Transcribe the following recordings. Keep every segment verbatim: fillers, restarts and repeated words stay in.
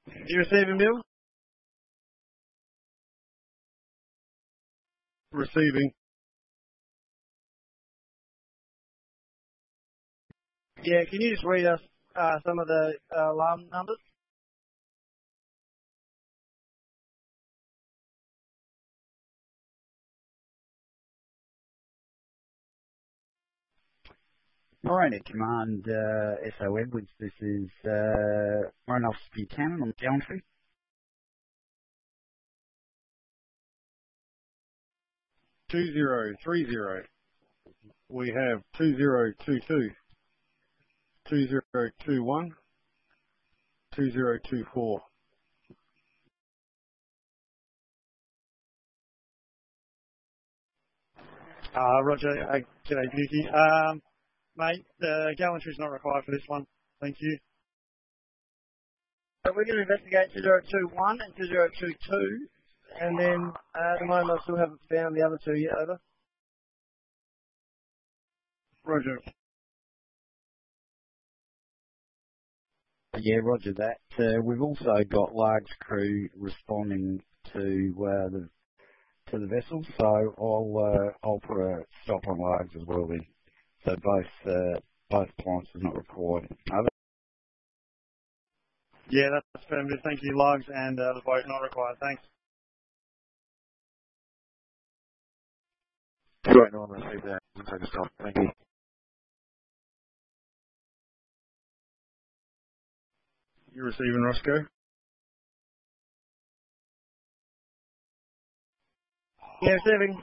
You receiving, Bill? Receiving. Yeah, can you just read us uh, some of the uh, alarm numbers? Alright, Command uh, S O Edwards, this is uh, Randolph Buchanan on the gallantry. two zero three zero. We have two zero two two, two zero two one, two zero two four. Uh, Roger, uh, g'day, Vicky. Um, mate, the gallantry is not required for this one. Thank you. So we're going to investigate two zero two one and two zero two two, and then uh, at the moment I still haven't found the other two yet, over. Roger. Yeah, roger that. Uh, we've also got large crew responding to uh, the to the vessel, so I'll uh, I'll put a stop on large as well then. So both uh, both plants is not required. Over. Yeah, that's affirmative. Thank you, Logs, and uh, the boat not required. Thanks. Right, no, I'm received that. Take a stop. Thank you. You're receiving, Roscoe? Yeah, receiving.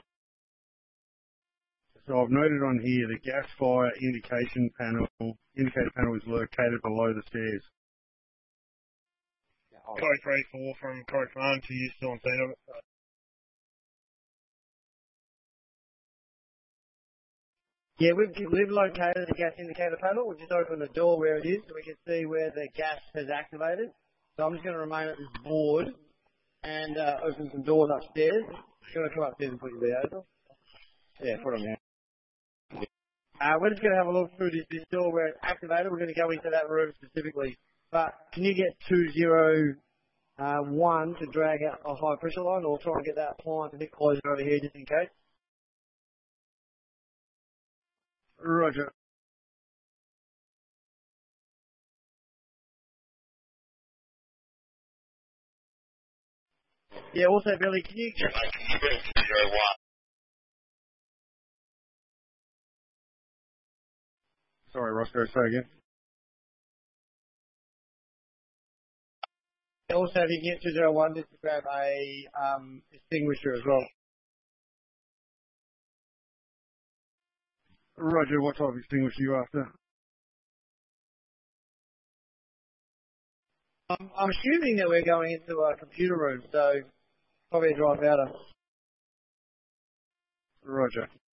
So I've noted on here the gas fire indication panel, indicator panel is located below the stairs. Code three four from Code one to you still on scene. Yeah, we've, we've located the gas indicator panel. We've just opened the door where it is so we can see where the gas has activated. So I'm just going to remain at this board and uh, open some doors upstairs. You want to come upstairs and put your V As on? Yeah, put them down. Uh, we're just going to have a look through this, this door where it's activated. We're going to go into that room specifically. But can you get two zero one to drag out a high pressure line, or try and get that appliance a bit closer over here just in case? Roger. Yeah, also, Billy, can you... Sorry, Roscoe, say again. Also, if you can get two zero one, just to grab a um, extinguisher as well. Roger, what type of extinguisher are you after? Um, I'm assuming that we're going into a computer room, so probably a dry powder. Roger.